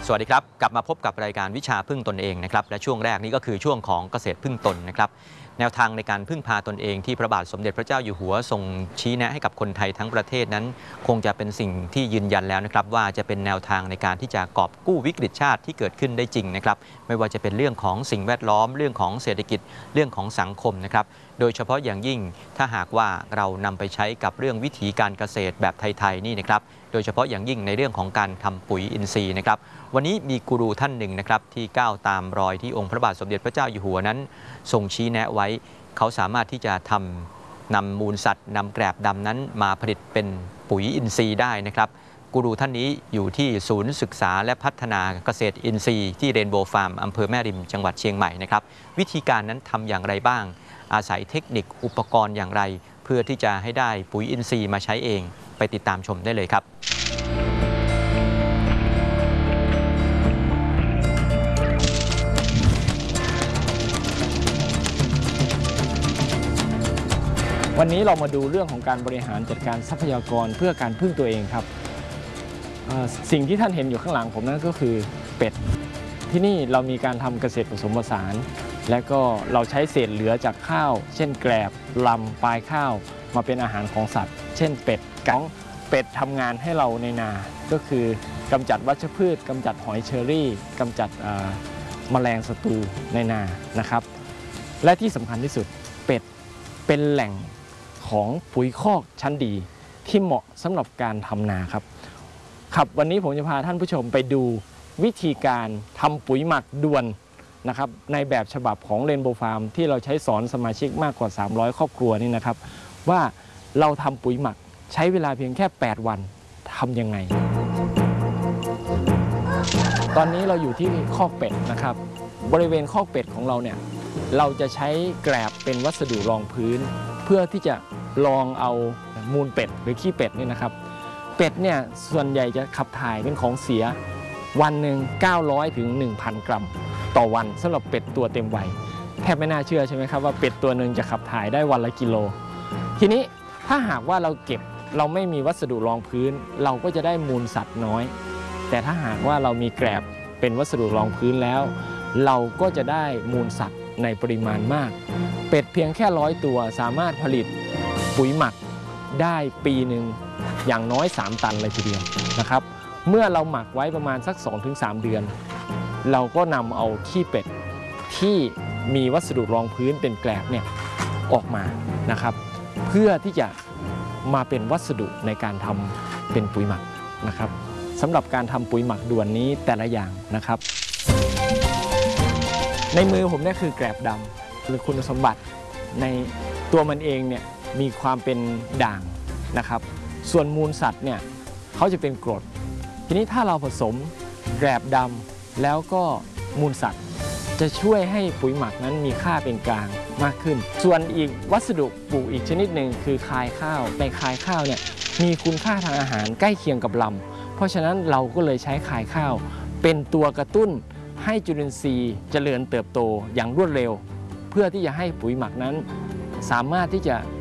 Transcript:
สวัสดีครับกลับมาพบกับรายการวิชาพึ่งตนเองนะครับและช่วงแรกนี้ก็คือช่วงของเกษตรพึ่งตนนะครับแนวทางในการพึ่งพาตนเองที่พระบาทสมเด็จพระเจ้าอยู่หัวทรงชี้แนะให้กับคนไทยทั้งประเทศนั้นคงจะเป็นสิ่งที่ยืนยันแล้วนะครับว่าจะเป็นแนวทางในการที่จะกอบกู้วิกฤตชาติที่เกิดขึ้นได้จริงนะครับไม่ว่าจะเป็นเรื่องของสิ่งแวดล้อมเรื่องของเศรษฐกิจเรื่องของสังคมนะครับโดยเฉพาะอย่างยิ่งถ้าหากว่าเรานำไปใช้กับเรื่องวิถีการเกษตรแบบไทยๆนี่นะครับโดยเฉพาะอย่างยิ่งในเรื่องของการทำปุ๋ยอินทรีย์นะครับวันนี้มีกูรูท่านหนึ่งนะครับที่ก้าวตามรอยที่องค์พระบาทสมเด็จพระเจ้าอยู่หัวนั้นทรงชี้แนะไว้เขาสามารถที่จะนำมูลสัตว์นำแกลบดำนั้นมาผลิตเป็นปุ๋ยอินทรีย์ได้นะครับกูรูท่านนี้อยู่ที่ศูนย์ศึกษาและพัฒนาเกษตรอินทรีย์ที่เรนโบว์ฟาร์มอำเภอแม่ริมจังหวัดเชียงใหม่นะครับวิธีการนั้นทำอย่างไรบ้างอาศัยเทคนิคอุปกรณ์อย่างไรเพื่อที่จะให้ได้ปุ๋ยอินทรีย์มาใช้เองไปติดตามชมได้เลยครับวันนี้เรามาดูเรื่องของการบริหารจัดการทรัพยากรเพื่อการพึ่งตัวเองครับสิ่งที่ท่านเห็นอยู่ข้างหลังผมนั่นก็คือเป็ดที่นี่เรามีการทำเกษตรผสมผสานและก็เราใช้เศษเหลือจากข้าวเช่นแกลบลำปลายข้าวมาเป็นอาหารของสัตว์เช่นเป็ดของเป็ดทำงานให้เราในนาก็คือกำจัดวัชพืชกำจัดหอยเชอรี่กำจัดแมลงศัตรูในนานะครับและที่สำคัญที่สุดเป็ดเป็นแหล่งของปุ๋ยคอกชั้นดีที่เหมาะสำหรับการทำนาครับวันนี้ผมจะพาท่านผู้ชมไปดูวิธีการทำปุ๋ยหมักด่วนนะครับในแบบฉบับของเรนโบว์ฟาร์มที่เราใช้สอนสมาชิกมากกว่า300ครอบครัวนี่นะครับว่าเราทำปุ๋ยหมักใช้เวลาเพียงแค่8วันทำยังไงตอนนี้เราอยู่ที่คอกเป็ดนะครับบริเวณคอกเป็ดของเราเนี่ยเราจะใช้แกลบเป็นวัสดุรองพื้นเพื่อที่จะลองเอามูลเป็ดหรือขี้เป็ดนี่นะครับเป็ดเนี่ยส่วนใหญ่จะขับถ่ายเป็นของเสียวันหนึ่ง900ถึง 1,000 กรัมต่อวันสำหรับเป็ดตัวเต็มวัยแทบไม่น่าเชื่อใช่ไหมครับว่าเป็ดตัวหนึ่งจะขับถ่ายได้วันละกิโลทีนี้ถ้าหากว่าเราไม่มีวัสดุรองพื้นเราก็จะได้มูลสัตว์น้อยแต่ถ้าหากว่าเรามีแกลบเป็นวัสดุรองพื้นแล้วเราก็จะได้มูลสัตว์ในปริมาณมากเป็ดเพียงแค่100ตัวสามารถผลิตปุ๋ยหมักได้ปีหนึ่งอย่างน้อย3ตันเลยทีเดียวนะครับเมื่อเราหมักไว้ประมาณสัก 2-3 เดือนเราก็นำเอาขี้เป็ดที่มีวัสดุรองพื้นเป็นแกลบเนี่ยออกมานะครับเพื่อที่จะมาเป็นวัสดุในการทำเป็นปุ๋ยหมักนะครับสำหรับการทำปุ๋ยหมักด่วนนี้แต่ละอย่างนะครับในมือผมเนี่ยคือแกลบดำหรือคุณสมบัติในตัวมันเองเนี่ยมีความเป็นด่างนะครับส่วนมูลสัตว์เนี่ยเขาจะเป็นกรดทีนี้ถ้าเราผสมแกลบดำแล้วก็มูลสัตว์จะช่วยให้ปุ๋ยหมักนั้นมีค่าเป็นกลางมากขึ้นส่วนอีกวัสดุปลูกอีกชนิดหนึ่งคือคายข้าวในคายข้าวเนี่ยมีคุณค่าทางอาหารใกล้เคียงกับลำเพราะฉะนั้นเราก็เลยใช้คายข้าวเป็นตัวกระตุ้นให้จุลินทรีย์เจริญเติบโตอย่างรวดเร็วเพื่อที่จะให้ปุ๋ยหมักนั้นสามารถที่จะ